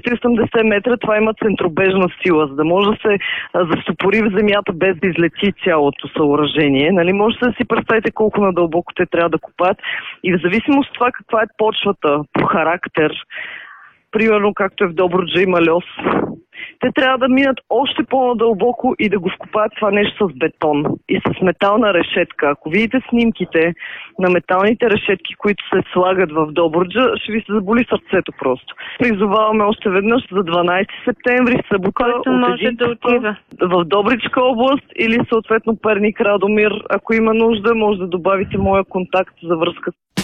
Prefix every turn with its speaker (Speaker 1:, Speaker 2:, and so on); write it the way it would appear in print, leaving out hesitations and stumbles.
Speaker 1: 280 метра, това има центробежна сила, за да може да се застопори в земята без да излети цялото съоръжение. Нали? Може да си представите колко надълбоко те трябва да копаят. И в зависимост от това каква е почвата по характер, примерно както е в Добруджа има льос, те трябва да минат още по-надълбоко и да го вкопаят това нещо с бетон и с метална решетка. Ако видите снимките на металните решетки, които се слагат в Добруджа, ще ви се заболи сърцето просто. Призоваваме още веднъж за 12 септември, събота,
Speaker 2: който може да отива
Speaker 1: в Добричка област или съответно Перник, Радомир. Ако има нужда, може да добавите моя контакт за връзка.